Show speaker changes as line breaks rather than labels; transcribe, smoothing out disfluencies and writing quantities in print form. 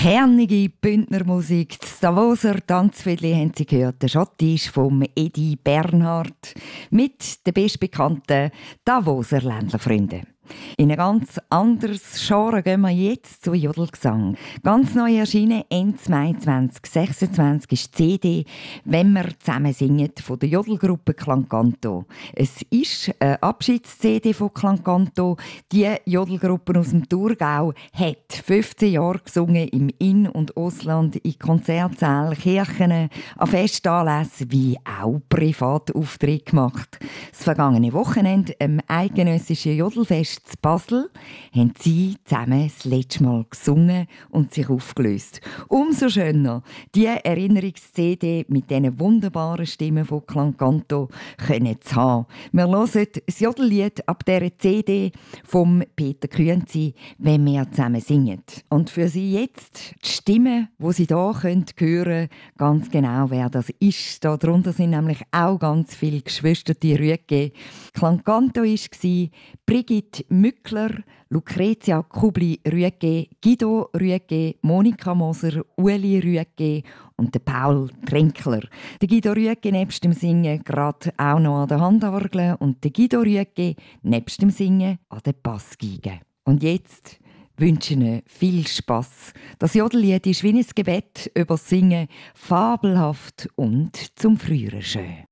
Kernige Bündnermusik, das Davoser Tanzfiedli haben Sie gehört. Der Schottisch vom Edi Bernhard mit den bestbekannten Davoser Ländlerfreunden. In ein ganz anderes Genre gehen wir jetzt zu Jodelgesang. Ganz neu erschienen Ende Mai 2026 ist die CD «Wenn wir zusammen singen» von der Jodelgruppe Klankanto. Es ist eine Abschieds-CD von Klankanto. Die Jodelgruppe aus dem Thurgau hat 15 Jahre gesungen im In- und Ausland, in Konzertsälen, Kirchen, an Festanlässen wie auch Privatauftritte gemacht. Das vergangene Wochenende am eidgenössischen Jodelfest zu Basel haben sie zusammen das letzte Mal gesungen und sich aufgelöst. Umso schöner, die Erinnerungs-CD mit diesen wunderbaren Stimmen von Klankanto können zu haben. Wir hören das Jodellied ab dieser CD von Peter Künzi, «Wenn wir zusammen singen». Und für Sie jetzt die Stimme, die Sie hier hören können, ganz genau, wer das ist. Darunter sind nämlich auch ganz viele geschwisterte Rüegge. Klankanto war Brigitte Mückler, Lucrezia Kubli-Rüegge, Guido Rüegge, Monika Moser, Ueli Rüegge und der Paul Tränkler. Der Guido Rüegge nebst dem Singen gerade auch noch an der Handorgel und der Guido Rüegge nebst dem Singen an der Bassgeige. Und jetzt wünsche Ihnen viel Spass. Das Jodellied ist wie ein Gebet über das Singen, fabelhaft und zum Früheren schön.